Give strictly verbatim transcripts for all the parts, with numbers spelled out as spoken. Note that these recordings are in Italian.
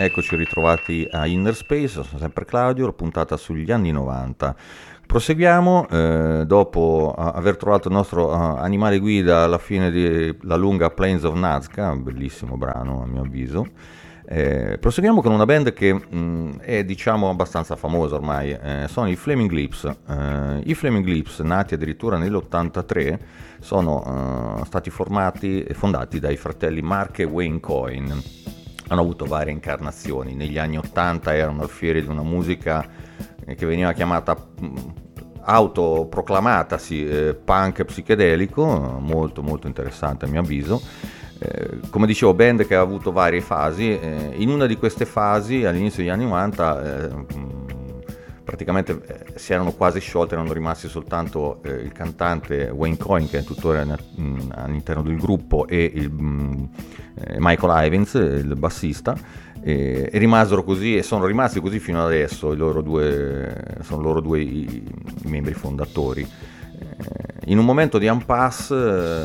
eccoci ritrovati a Inner Space, sono sempre Claudio, la puntata sugli anni novanta. Proseguiamo, eh, dopo aver trovato il nostro uh, animale guida alla fine della lunga Plains of Nazca, un bellissimo brano a mio avviso. Eh, proseguiamo con una band che mh, è diciamo abbastanza famosa ormai, eh, sono i Flaming Lips. Eh, I Flaming Lips, nati addirittura nell'ottantatré, sono uh, stati formati e fondati dai fratelli Mark e Wayne Coyne. Hanno avuto varie incarnazioni, negli anni ottanta erano alfieri di una musica che veniva chiamata mh, autoproclamatasi eh, punk psichedelico, molto molto interessante a mio avviso. Eh, come dicevo, band che ha avuto varie fasi. Eh, in una di queste fasi, all'inizio degli anni novanta, eh, praticamente eh, si erano quasi sciolte, erano rimasti soltanto eh, il cantante Wayne Coyne, che è tuttora mh, all'interno del gruppo, e il, mh, eh, Michael Ivins, il bassista, e, e rimasero così, e sono rimasti così fino adesso. I loro due, sono loro due i, i membri fondatori. In un momento di impasse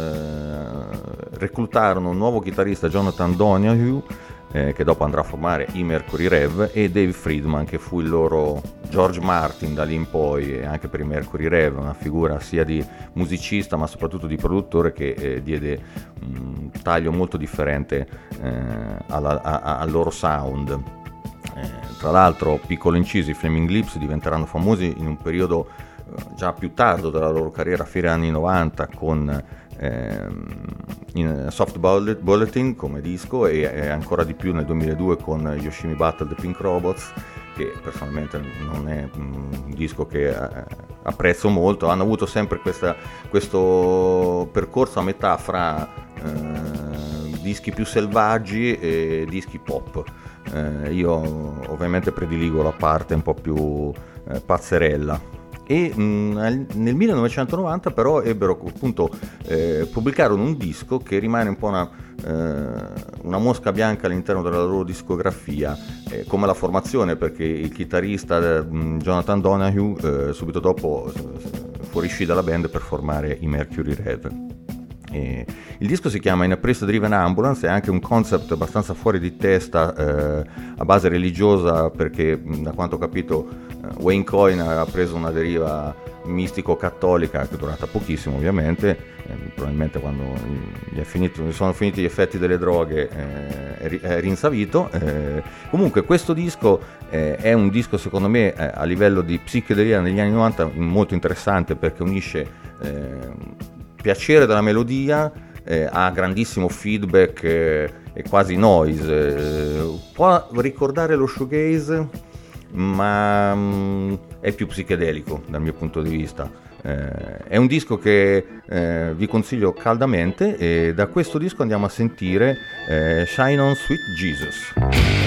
eh, reclutarono un nuovo chitarrista, Jonathan Donahue, eh, che dopo andrà a formare i Mercury Rev, e Dave Friedman, che fu il loro George Martin da lì in poi, e anche per i Mercury Rev, una figura sia di musicista ma soprattutto di produttore, che eh, diede un taglio molto differente eh, alla, a, al loro sound. Eh, tra l'altro, piccolo inciso, i Flaming Lips diventeranno famosi in un periodo già più tardo della loro carriera, a fine anni novanta, con ehm, in Soft Bulletin come disco, e, e ancora di più nel duemiladue con Yoshimi Battle The Pink Robots, che personalmente non è un disco che eh, apprezzo molto. Hanno avuto sempre questa, questo percorso a metà fra eh, dischi più selvaggi e dischi pop. Eh, io ovviamente prediligo la parte un po' più eh, pazzerella. E mh, nel millenovecentonovanta però ebbero appunto eh, pubblicarono un disco che rimane un po' una, eh, una mosca bianca all'interno della loro discografia, eh, come la formazione, perché il chitarrista eh, Jonathan Donahue eh, subito dopo eh, fuoriuscì dalla band per formare i Mercury Rev. E il disco si chiama In a Priest Driven Ambulance, è anche un concept abbastanza fuori di testa, eh, a base religiosa, perché da quanto ho capito eh, Wayne Coyne ha preso una deriva mistico-cattolica che è durata pochissimo, ovviamente, eh, probabilmente quando gli, è finito, gli sono finiti gli effetti delle droghe eh, è, è rinsavito. Eh, comunque questo disco eh, è un disco secondo me eh, a livello di psichedelia negli anni novanta molto interessante, perché unisce eh, piacere della melodia, eh, ha grandissimo feedback eh, e quasi noise, eh, può ricordare lo shoegaze, ma mh, è più psichedelico dal mio punto di vista. Eh, è un disco che eh, vi consiglio caldamente, e da questo disco andiamo a sentire eh, Shine On Sweet Jesus.